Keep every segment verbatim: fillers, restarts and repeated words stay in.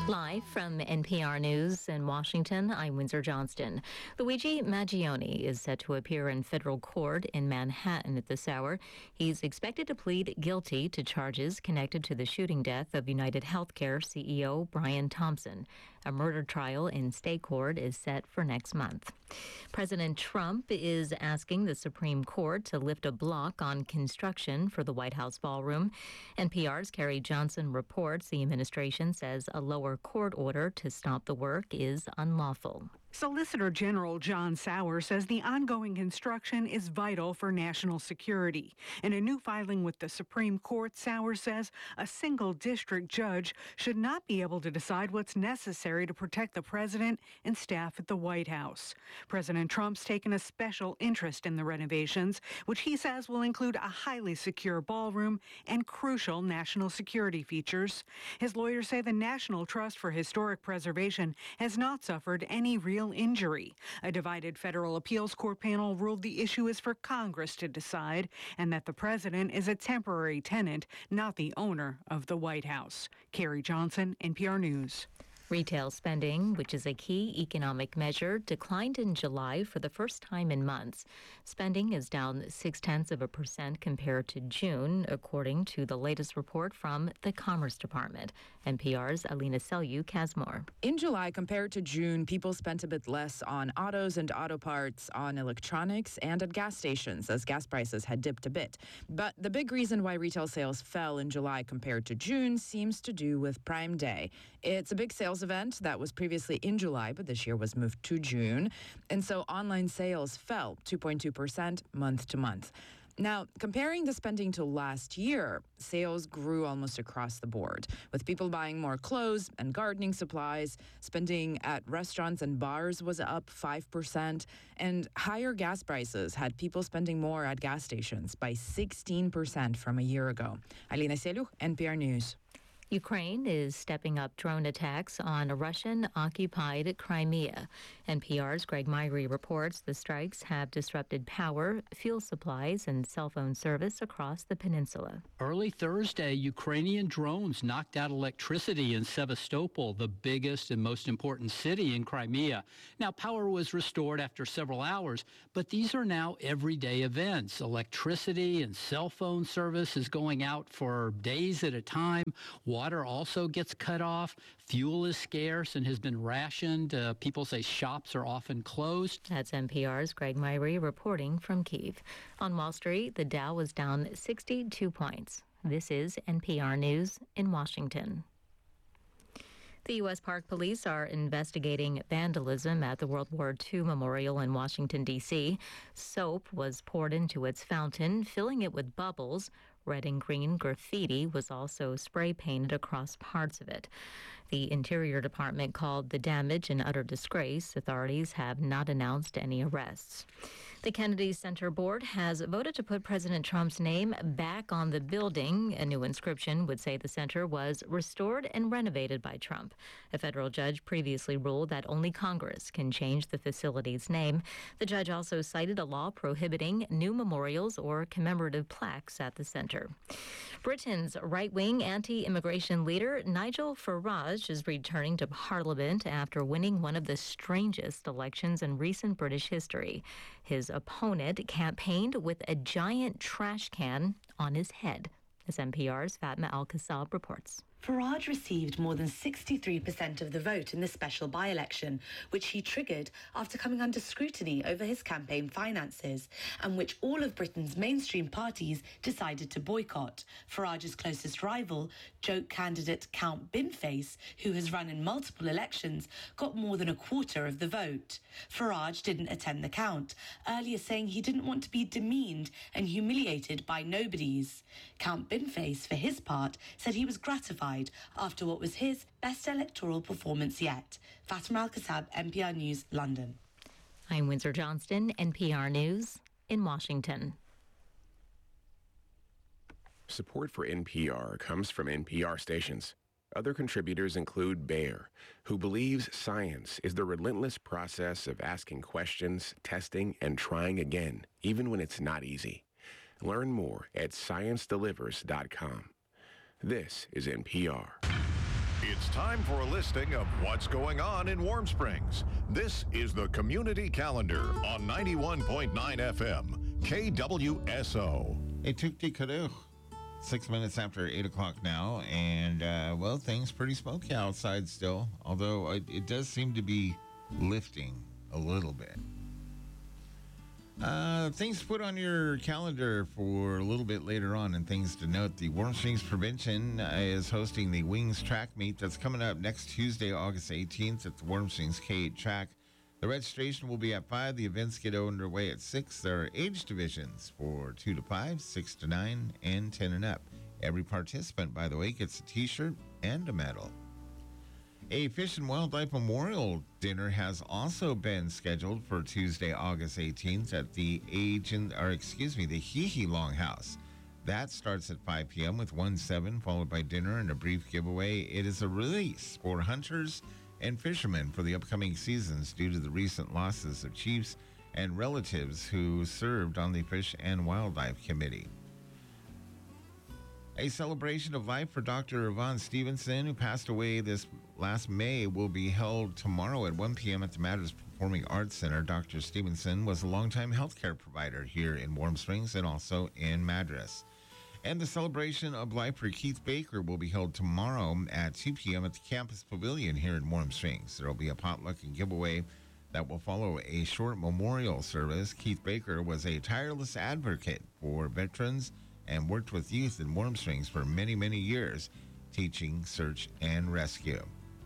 Live from N P R News in Washington, I'm Windsor Johnston. Luigi Maggioni is set to appear in federal court in Manhattan at this hour. He's expected to plead guilty to charges connected to the shooting death of United Healthcare C E O Brian Thompson. A murder trial in state court is set for next month. President Trump is asking the Supreme Court to lift a block on construction for the White House ballroom. N P R's Carrie Johnson reports the administration says a lower court order to stop the work is unlawful. Solicitor General John Sauer says the ongoing construction is vital for national security. In a new filing with the Supreme Court, Sauer says a single district judge should not be able to decide what's necessary to protect the president and staff at the White House. President Trump's taken a special interest in the renovations, which he says will include a highly secure ballroom and crucial national security features. His lawyers say the National Trust for Historic Preservation has not suffered any real injury. A divided federal appeals court panel ruled the issue is for Congress to decide and that the president is a temporary tenant, not the owner of the White House. Carrie Johnson, N P R News. Retail spending, which is a key economic measure, declined in July for the first time in months. Spending is down six-tenths of a percent compared to June, according to the latest report from the Commerce Department. N P R's Alina Selyuk has more. In July, compared to June, people spent a bit less on autos and auto parts, on electronics, and at gas stations, as gas prices had dipped a bit. But the big reason why retail sales fell in July compared to June seems to do with Prime Day. It's a big sales event that was previously in July, but this year was moved to June. And so online sales fell two point two percent month to month. Now, comparing the spending to last year, sales grew almost across the board, with people buying more clothes and gardening supplies. Spending at restaurants and bars was up five percent, and higher gas prices had people spending more at gas stations by sixteen percent from a year ago. Alina Selyuk, N P R News. Ukraine is stepping up drone attacks on Russian-occupied Crimea. N P R's Greg Myrie reports the strikes have disrupted power, fuel supplies, and cell phone service across the peninsula. Early Thursday, Ukrainian drones knocked out electricity in Sevastopol, the biggest and most important city in Crimea. Now, power was restored after several hours, but these are now everyday events. Electricity and cell phone service is going out for days at a time. Water also gets cut off. Fuel is scarce and has been rationed. Uh, people say shops are often closed. That's N P R's Greg Myrie reporting from Kyiv. On Wall Street, the Dow was down sixty-two points. This is N P R News in Washington. The U S Park Police are investigating vandalism at the World War Two Memorial in Washington, D C Soap was poured into its fountain, filling it with bubbles. Red and green graffiti was also spray painted across parts of it. The Interior Department called the damage an utter disgrace. Authorities have not announced any arrests. The Kennedy Center Board has voted to put President Trump's name back on the building. A new inscription would say the center was restored and renovated by Trump. A federal judge previously ruled that only Congress can change the facility's name. The judge also cited a law prohibiting new memorials or commemorative plaques at the center. Britain's right-wing anti-immigration leader Nigel Farage is returning to Parliament after winning one of the strangest elections in recent British history. His opponent campaigned with a giant trash can on his head, as N P R's Fatma Al-Kassab reports. Farage received more than sixty-three percent of the vote in the special by-election, which he triggered after coming under scrutiny over his campaign finances, and which all of Britain's mainstream parties decided to boycott. Farage's closest rival, joke candidate Count Binface, who has run in multiple elections, got more than a quarter of the vote. Farage didn't attend the count, earlier saying he didn't want to be demeaned and humiliated by nobodies. Count Binface, for his part, said he was gratified after what was his best electoral performance yet. Fatima Al-Kassab, N P R News, London. I'm Windsor Johnston, N P R News in Washington. Support for N P R comes from N P R stations. Other contributors include Bayer, who believes science is the relentless process of asking questions, testing, and trying again, even when it's not easy. Learn more at science delivers dot com. This is N P R. It's time for a listing of what's going on in Warm Springs. This is the Community Calendar on ninety-one point nine F M, K W S O. Hey, Tukti Kaduch. Six minutes after eight o'clock now, and, uh, well, things pretty smoky outside still, although it, it does seem to be lifting a little bit. Uh, things to put on your calendar for a little bit later on, and things to note. The Warm Springs Prevention uh, is hosting the Wings Track Meet that's coming up next Tuesday, August eighteenth at the Warm Springs K eight track. The registration will be at five. The events get underway at six. There are age divisions for two to five, six to nine, and ten and up. Every participant, by the way, gets a T-shirt and a medal. A Fish and Wildlife Memorial Dinner has also been scheduled for Tuesday, August eighteenth at the Agent, or excuse me, the Hee Hee Longhouse. That starts at five p.m. with one seven, followed by dinner and a brief giveaway. It is a release for hunters and fishermen for the upcoming seasons due to the recent losses of chiefs and relatives who served on the Fish and Wildlife Committee. A celebration of life for Doctor Yvonne Stevenson, who passed away this last May, will be held tomorrow at one p.m. at the Madras Performing Arts Center. Doctor Stevenson was a longtime healthcare provider here in Warm Springs and also in Madras. And the celebration of life for Keith Baker will be held tomorrow at two p.m. at the Campus Pavilion here in Warm Springs. There will be a potluck and giveaway that will follow a short memorial service. Keith Baker was a tireless advocate for veterans and worked with youth in Warm Springs for many, many years, teaching search and rescue.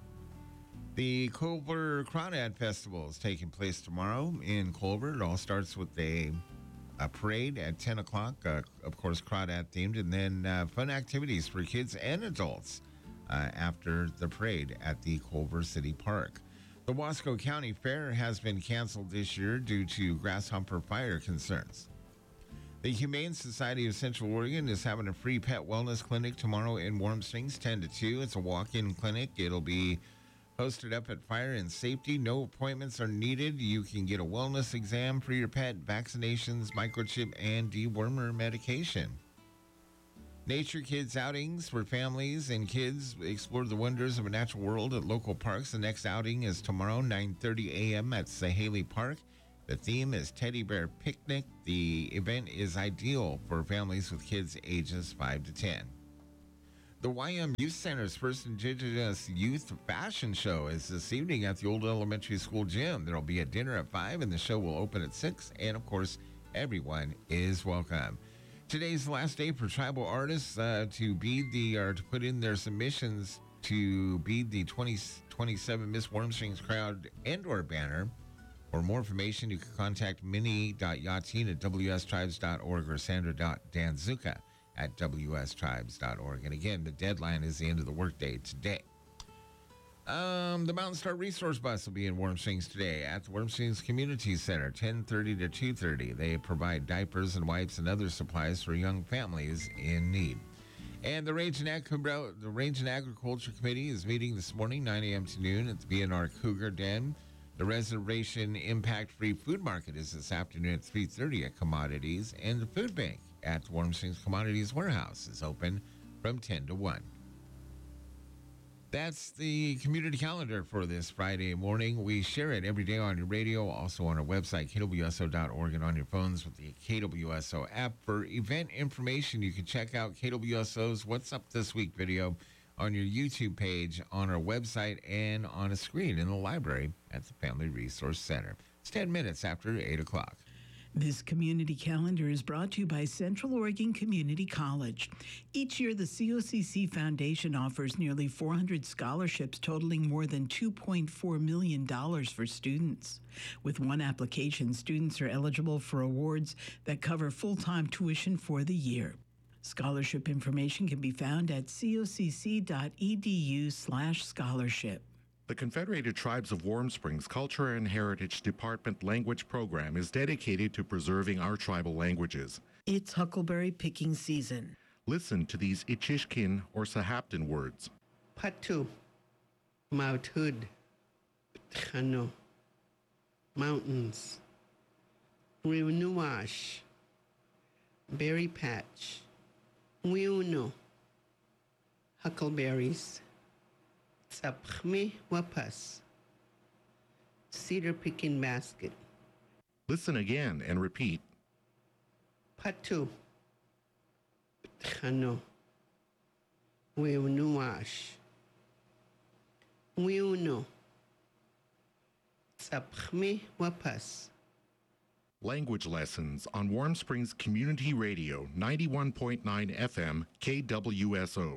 The Culver Crawdad Festival is taking place tomorrow in Culver. It all starts with a, a parade at ten o'clock, uh, of course, Crawdad themed, and then uh, fun activities for kids and adults uh, after the parade at the Culver City Park. The Wasco County Fair has been canceled this year due to grasshopper fire concerns. The Humane Society of Central Oregon is having a free pet wellness clinic tomorrow in Warm Springs, ten to two. It's a walk-in clinic. It'll be hosted up at Fire and Safety. No appointments are needed. You can get a wellness exam for your pet, vaccinations, microchip, and dewormer medication. Nature Kids outings for families and kids explore the wonders of a natural world at local parks. The next outing is tomorrow, nine thirty a.m. at Sahaley Park. The theme is Teddy Bear Picnic. The event is ideal for families with kids ages five to ten. The Y M Youth Center's first Indigenous Youth Fashion Show is this evening at the old elementary school gym. There will be a dinner at five, and the show will open at six. And, of course, everyone is welcome. Today's the last day for tribal artists uh, to bead the or to put in their submissions to bead the twenty twenty-seven Miss Warm Springs Crowd indoor banner. For more information, you can contact minnie dot yatin at w s tribes dot org or sandra dot danzuka at w s tribes dot org. And again, the deadline is the end of the workday today. Um, the Mountain Star Resource Bus will be in Warm Springs today at the Warm Springs Community Center, ten thirty to two thirty. They provide diapers and wipes and other supplies for young families in need. And the Range and, Ag- the Range and Agriculture Committee is meeting this morning, nine a.m. to noon at the B N R Cougar Den. The Reservation Impact Free Food Market is this afternoon at three thirty at Commodities, and the Food Bank at Warm Springs Commodities Warehouse is open from ten to one. That's the community calendar for this Friday morning. We share it every day on your radio, also on our website, k w s o dot org, and on your phones with the K W S O app. For event information, you can check out K W S O's What's Up This Week video on your YouTube page, on our website, and on a screen in the library at the Family Resource Center. It's ten minutes after eight o'clock. This community calendar is brought to you by Central Oregon Community College. Each year, the C O C C Foundation offers nearly four hundred scholarships totaling more than two point four million dollars for students. With one application, students are eligible for awards that cover full-time tuition for the year. Scholarship information can be found at cocc.edu slash scholarship. The Confederated Tribes of Warm Springs Culture and Heritage Department Language Program is dedicated to preserving our tribal languages. It's huckleberry picking season. Listen to these Ichishkin or Sahaptin words. Patu, Mount Hood, Chano, Mountains, Riunuash, Berry Patch, Wiuno, Huckleberries, Sapchme Wapas. Cedar picking basket. Listen again and repeat. Patu. Chano. Weunuash. Weuno. Sapchme Wapas. Language lessons on Warm Springs Community Radio, ninety-one point nine F M, K W S O.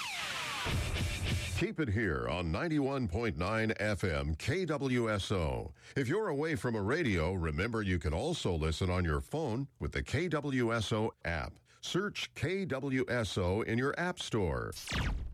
Keep it here on ninety-one point nine F M, K W S O. If you're away from a radio, remember you can also listen on your phone with the K W S O app. Search K W S O in your app store.